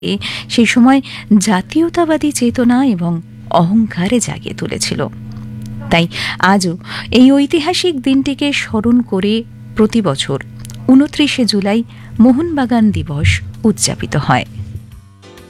সেই সময় জাতীয়তাবাদী চেতনা এবং অহংকারে জাগিয়ে তুলেছিল। তাই আজও এই ঐতিহাসিক দিনটিকে স্মরণ করে প্রতি বছর 29শে জুলাই মোহনবাগান দিবস উদযাপিত হয়।